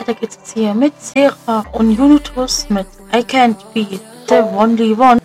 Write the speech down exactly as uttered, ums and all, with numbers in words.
weiter geht's jetzt hier mit Sera und Unitus mit I Can't Be the Only One.